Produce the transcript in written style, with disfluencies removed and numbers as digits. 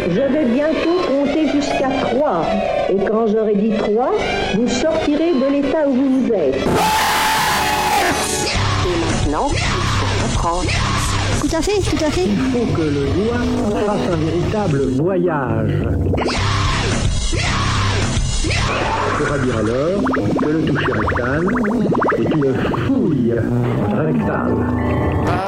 Je vais bientôt compter jusqu'à 3. Et quand j'aurai dit 3, vous sortirez de l'état où vous êtes. Et maintenant, il faut reprendre. Tout à fait, tout à fait. Il faut que le doigt fasse un véritable voyage. Il faudra dire alors que le toucher rectal est une fouille rectale.